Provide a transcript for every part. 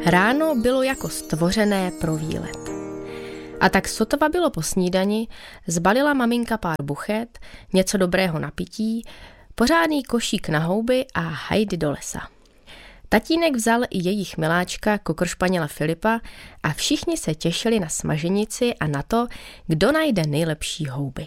Ráno bylo jako stvořené pro výlet. A tak sotva bylo po snídani, zbalila maminka pár buchet, něco dobrého na pití, pořádný košík na houby a hajdy do lesa. Tatínek vzal i jejich miláčka, kokršpaněla Filipa a všichni se těšili na smaženici a na to, kdo najde nejlepší houby.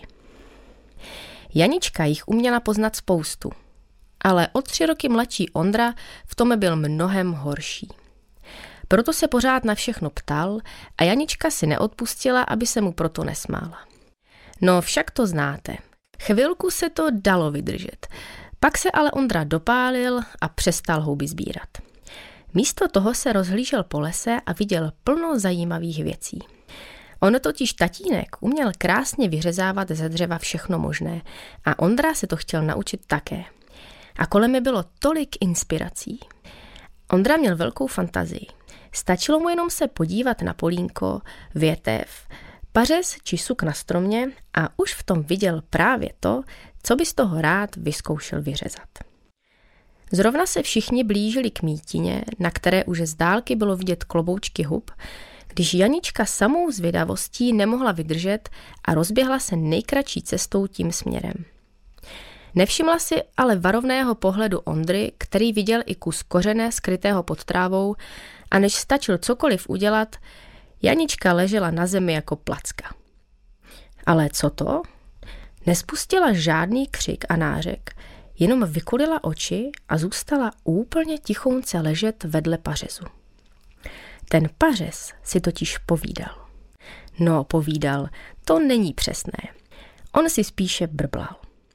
Janička jich uměla poznat spoustu, ale o 3 roky mladší Ondra v tom byl mnohem horší. Proto se pořád na všechno ptal a Janička si neodpustila, aby se mu proto nesmála. No však to znáte. Chvilku se to dalo vydržet. Pak se ale Ondra dopálil a přestal houby sbírat. Místo toho se rozhlížel po lese a viděl plno zajímavých věcí. On totiž tatínek uměl krásně vyřezávat ze dřeva všechno možné a Ondra se to chtěl naučit také. A kolem mi bylo tolik inspirací. Ondra měl velkou fantazii. Stačilo mu jenom se podívat na polínko, větev, pařez či suk na stromě a už v tom viděl právě to, co by z toho rád vyzkoušel vyřezat. Zrovna se všichni blížili k mítině, na které už z dálky bylo vidět kloboučky hub, když Janička samou zvědavostí nemohla vydržet a rozběhla se nejkratší cestou tím směrem. Nevšimla si ale varovného pohledu Ondry, který viděl i kus kořene skrytého pod trávou, a než stačil cokoliv udělat, Janička ležela na zemi jako placka. Ale co to? Nespustila žádný křik a nářek, jenom vykulila oči a zůstala úplně tichounce ležet vedle pařezu. Ten pařez si totiž povídal. No, povídal, to není přesné. On si spíše brblal.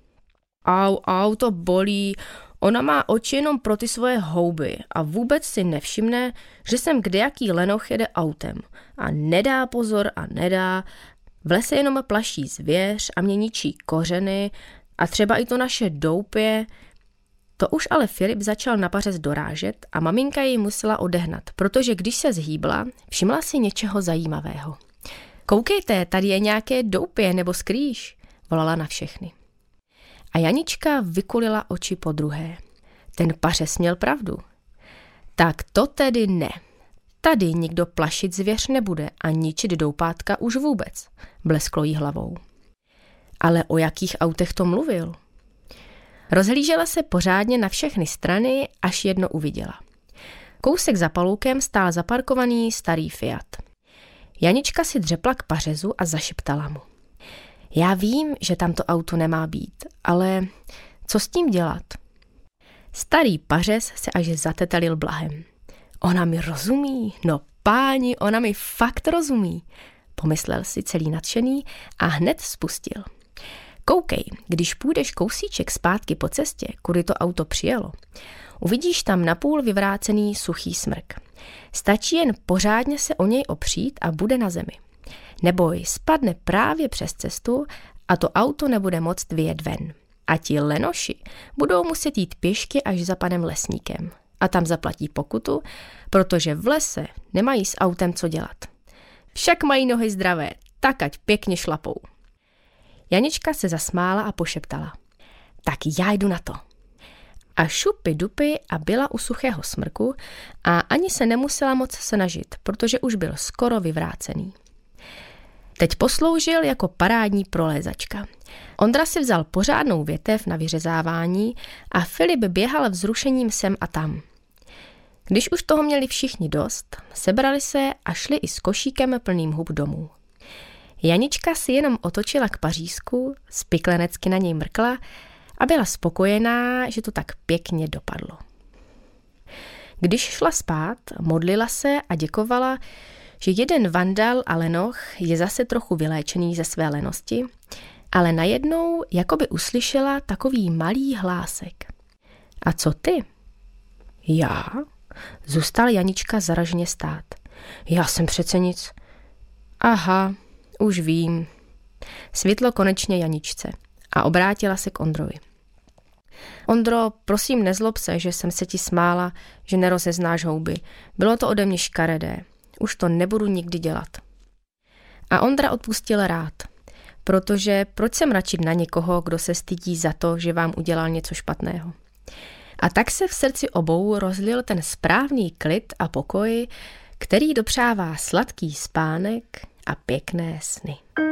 Au, to bolí. Ona má oči jenom pro ty svoje houby a vůbec si nevšimne, že sem kdejaký lenoch jede autem a nedá pozor a nedá. V lese jenom plaší zvěř a mě ničí kořeny a třeba i to naše doupě. To už ale Filip začal na pařez dorážet a maminka jej musela odehnat, protože když se zhýbla, všimla si něčeho zajímavého. Koukejte, tady je nějaké doupě nebo skrýš, volala na všechny. A Janička vykulila oči podruhé. Ten pařez měl pravdu. Tak to tedy ne. Tady nikdo plašit zvěř nebude a ničit doupátka už vůbec, blesklo jí hlavou. Ale o jakých autech to mluvil? Rozhlížela se pořádně na všechny strany, až jedno uviděla. Kousek za paloukem stál zaparkovaný starý Fiat. Janička si dřepla k pařezu a zašeptala mu. Já vím, že tam to auto nemá být, ale co s tím dělat? Starý pařez se až zatetalil blahem. Ona mi rozumí, no páni, ona mi fakt rozumí, pomyslel si celý nadšený a hned spustil. Koukej, když půjdeš kousíček zpátky po cestě, kudy to auto přijelo, uvidíš tam napůl vyvrácený suchý smrk. Stačí jen pořádně se o něj opřít a bude na zemi. Neboj, spadne právě přes cestu a to auto nebude moct vyjet ven. A ti lenoši budou muset jít pěšky až za panem lesníkem. A tam zaplatí pokutu, protože v lese nemají s autem co dělat. Však mají nohy zdravé, tak ať pěkně šlapou. Janička se zasmála a pošeptala. Tak já jdu na to. A šupy dupy a byla u suchého smrku a ani se nemusela moc snažit, protože už byl skoro vyvrácený. Teď posloužil jako parádní prolézačka. Ondra si vzal pořádnou větev na vyřezávání a Filip běhal vzrušením sem a tam. Když už toho měli všichni dost, sebrali se a šli i s košíkem plným hub domů. Janička si jenom otočila k pařízku, spiklenecky na něj mrkla a byla spokojená, že to tak pěkně dopadlo. Když šla spát, modlila se a děkovala, že jeden vandal a lenoch je zase trochu vyléčený ze své lenosti, ale najednou jakoby uslyšela takový malý hlásek. A co ty? Já? Zůstala Janička zaraženě stát. Já jsem přece nic. Aha, už vím. Svitlo konečně Janičce a obrátila se k Ondrovi. Ondro, prosím nezlob se, že jsem se ti smála, že nerozeznáš houby. Bylo to ode mě škaredé. Už to nebudu nikdy dělat. A Ondra odpustil rád, protože proč se mračit na někoho, kdo se stydí za to, že vám udělal něco špatného. A tak se v srdci obou rozlil ten správný klid a pokoj, který dopřává sladký spánek a pěkné sny.